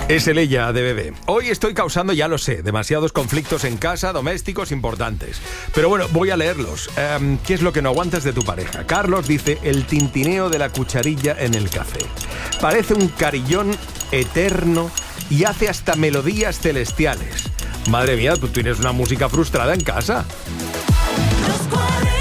Es el ella de Bebé. Hoy estoy causando, ya lo sé, demasiados conflictos en casa, domésticos importantes. Pero bueno, voy a leerlos. ¿Qué es lo que no aguantas de tu pareja? Carlos dice: el tintineo de la cucharilla en el café. Parece un carillón eterno y hace hasta melodías celestiales. Madre mía, tú tienes una música frustrada en casa. Los 40